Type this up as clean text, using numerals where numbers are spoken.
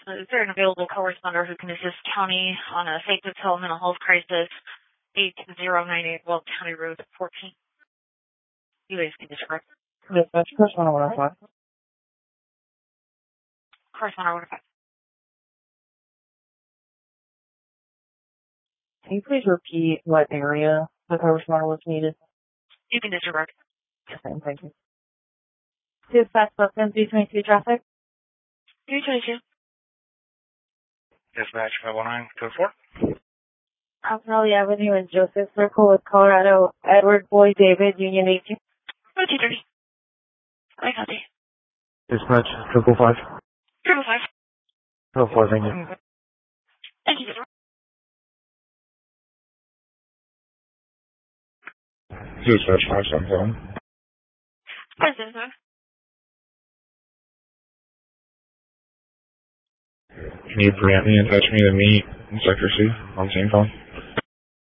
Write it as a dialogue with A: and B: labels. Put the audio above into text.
A: Is there an available correspondent who can assist county on a Faith Hotel mental health crisis, 8098 Weld County Road 14? You guys can disrupt.
B: Dispatch, correspondent 105.
A: Correspondent 105.
B: Can you please repeat what area the correspondent was needed?
A: You can disrupt.
B: Okay, thank you. Dispatch, Brooklyn 322 traffic.
A: 322.
C: Dispatch 519, code 4.
B: Alpharelli Avenue and Joseph Circle with Colorado, Edward Boyd David, Union 18.
A: 230. I got you.
C: Dispatch 555.
A: 555.
C: Code 4, thank you.
A: Thank you.
C: Dispatch 577.
A: 577.
C: Can you grant me and touch me to meet in Sector C on the same phone?